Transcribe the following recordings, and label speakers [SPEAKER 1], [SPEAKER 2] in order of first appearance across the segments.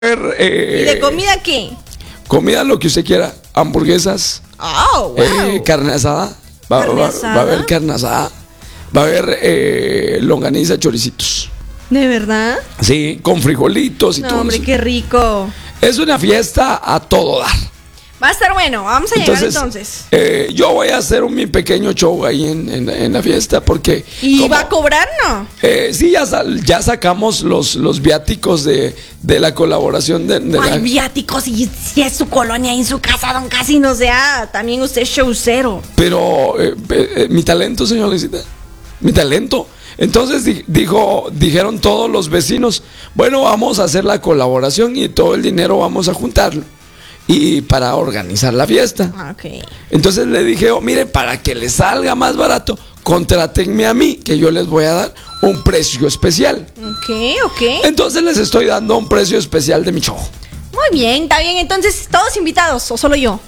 [SPEAKER 1] ¿Y de comida qué?
[SPEAKER 2] Comida lo que usted quiera. Hamburguesas.
[SPEAKER 1] Oh, wow.
[SPEAKER 2] Carne asada. Va a haber carne asada. Va a haber longaniza, choricitos.
[SPEAKER 1] ¿De verdad?
[SPEAKER 2] Sí, con frijolitos y
[SPEAKER 1] no,
[SPEAKER 2] todo.
[SPEAKER 1] Hombre,
[SPEAKER 2] eso.
[SPEAKER 1] qué rico.
[SPEAKER 2] Es una fiesta a todo dar.
[SPEAKER 1] Va a estar bueno, vamos a llegar entonces.
[SPEAKER 2] Yo voy a hacer mi pequeño show ahí en la fiesta porque...
[SPEAKER 1] ¿Y va a cobrar, no?
[SPEAKER 2] Sí, ya sacamos los viáticos de la colaboración de
[SPEAKER 1] Ay, viáticos, si es su colonia y en su casa, don Casi, no sea, también usted es showcero.
[SPEAKER 2] Pero mi talento, señor Luisita, mi talento. Entonces dijeron todos los vecinos, bueno, vamos a hacer la colaboración y todo el dinero vamos a juntarlo. Y para organizar la fiesta.
[SPEAKER 1] Okay.
[SPEAKER 2] Entonces le dije, mire, para que les salga más barato, contrátenme a mí, que yo les voy a dar un precio especial.
[SPEAKER 1] Ok.
[SPEAKER 2] Entonces les estoy dando un precio especial de mi show.
[SPEAKER 1] Muy bien, está bien. Entonces, ¿todos invitados o solo yo?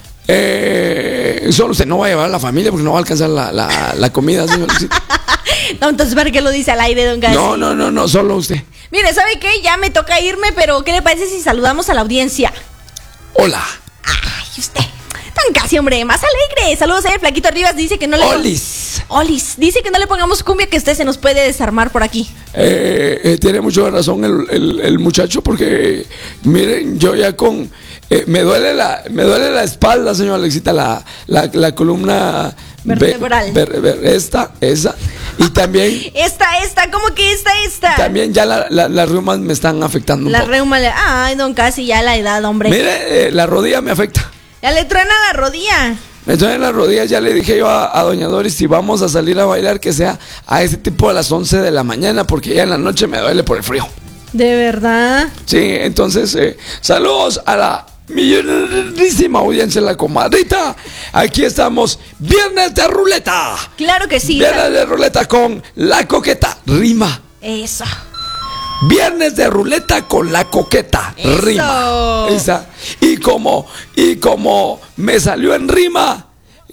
[SPEAKER 2] Solo usted no va a llevar a la familia porque no va a alcanzar la comida, señor.
[SPEAKER 1] No, entonces, ¿para qué lo dice al aire, don Casi?
[SPEAKER 2] No, solo usted.
[SPEAKER 1] Mire, ¿sabe qué? Ya me toca irme, pero ¿qué le parece si saludamos a la audiencia?
[SPEAKER 2] Hola.
[SPEAKER 1] Ay, usted. Don Casi, hombre, más alegre. Saludos a el Flaquito Rivas. Dice que no le... Olis. Dice que no le pongamos cumbia, que usted se nos puede desarmar por aquí.
[SPEAKER 2] Tiene mucha razón el muchacho, porque miren, yo ya con... me duele la espalda, señor Alexita, la columna...
[SPEAKER 1] vertebral.
[SPEAKER 2] Esa. Y también...
[SPEAKER 1] Esta, ¿cómo que esta?
[SPEAKER 2] También ya las reumas me están afectando un poco.
[SPEAKER 1] Ay, don Casi, ya la edad, hombre.
[SPEAKER 2] Mire, la rodilla me afecta.
[SPEAKER 1] Ya le truena la rodilla.
[SPEAKER 2] Me truena la rodilla, ya le dije yo a doña Doris, si vamos a salir a bailar, que sea a ese tipo a las 11 de la mañana, porque ya en la noche me duele por el frío.
[SPEAKER 1] ¿De verdad?
[SPEAKER 2] Sí, entonces, saludos a la millonarísima audiencia de la comadrita. Aquí estamos, Viernes de Ruleta.
[SPEAKER 1] Claro que sí.
[SPEAKER 2] Viernes de Ruleta con La Coqueta, rima.
[SPEAKER 1] Eso.
[SPEAKER 2] Viernes de Ruleta con La Coqueta,
[SPEAKER 1] eso.
[SPEAKER 2] Rima. Esa. Y como me salió en rima,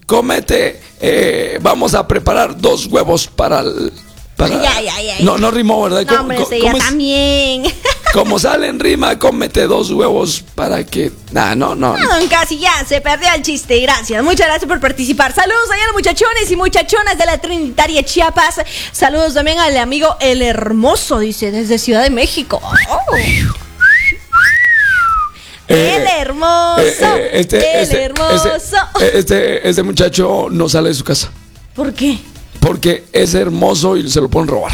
[SPEAKER 2] vamos a preparar 2 huevos para
[SPEAKER 1] Ay.
[SPEAKER 2] No rimó, ¿verdad?
[SPEAKER 1] No, hombre, ya también.
[SPEAKER 2] Como sale en rima, cómete 2 huevos para que... No.
[SPEAKER 1] No, don Casi, ya se perdió el chiste. Gracias, muchas gracias por participar. Saludos allá a los muchachones y muchachonas de la Trinitaria Chiapas. Saludos también al amigo El Hermoso, dice, desde Ciudad de México. Oh. El Hermoso.
[SPEAKER 2] Este muchacho no sale de su casa.
[SPEAKER 1] ¿Por qué?
[SPEAKER 2] Porque es hermoso y se lo pueden robar.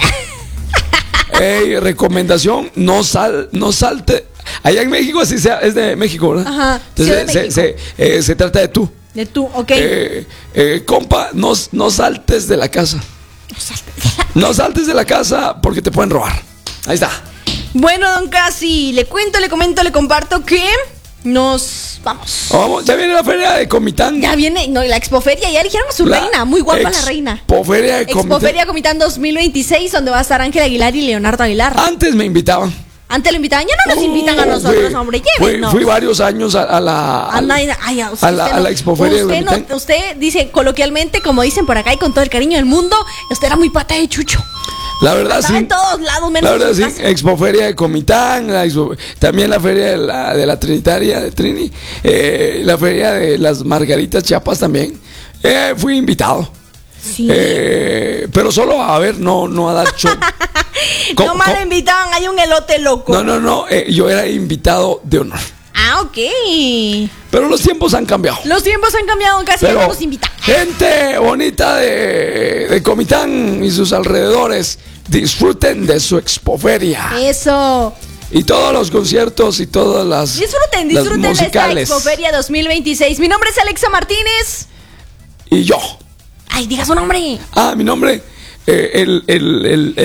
[SPEAKER 1] Ay,
[SPEAKER 2] recomendación, no salte. Allá en México así sea, es de México, ¿verdad?
[SPEAKER 1] Ajá.
[SPEAKER 2] Entonces se trata de tú.
[SPEAKER 1] De tú, ok.
[SPEAKER 2] Compa, no saltes de la casa. No saltes de la casa porque te pueden robar. Ahí está.
[SPEAKER 1] Bueno, don Casi, le cuento, le comento, le comparto que nos vamos.
[SPEAKER 2] Ya viene la feria de Comitán.
[SPEAKER 1] Ya viene, la Expoferia, ya eligieron a su reina, muy guapa la reina. Expoferia Comitán 2026, donde va a estar Ángel Aguilar y Leonardo Aguilar.
[SPEAKER 2] Antes me invitaban.
[SPEAKER 1] Antes lo invitaban, ya no nos invitan a nosotros, hombre, llévenos.
[SPEAKER 2] Fui varios años a la Expoferia.
[SPEAKER 1] Usted dice coloquialmente, como dicen por acá y con todo el cariño del mundo, usted era muy pata de chucho.
[SPEAKER 2] La verdad
[SPEAKER 1] estaba
[SPEAKER 2] sí.
[SPEAKER 1] en todos lados, menos
[SPEAKER 2] la verdad
[SPEAKER 1] en su
[SPEAKER 2] sí.
[SPEAKER 1] casa.
[SPEAKER 2] Expoferia de Comitán, también la feria de la Trinitaria de Trini, la feria de las Margaritas Chiapas también. Fui invitado.
[SPEAKER 1] Sí.
[SPEAKER 2] Pero solo a ver, no a dar show.
[SPEAKER 1] No me invitaban, hay un elote loco.
[SPEAKER 2] No, yo era invitado de honor.
[SPEAKER 1] Ah, ok.
[SPEAKER 2] Pero los tiempos han cambiado.
[SPEAKER 1] Casi no nos invitan.
[SPEAKER 2] Gente bonita de Comitán y sus alrededores, disfruten de su Expoferia.
[SPEAKER 1] Eso.
[SPEAKER 2] Y todos los conciertos y todas las
[SPEAKER 1] Disfruten
[SPEAKER 2] musicales.
[SPEAKER 1] De esta Expoferia 2026. Mi nombre es Alexa Martínez.
[SPEAKER 2] Y yo.
[SPEAKER 1] Ay, diga su nombre.
[SPEAKER 2] Mi nombre, el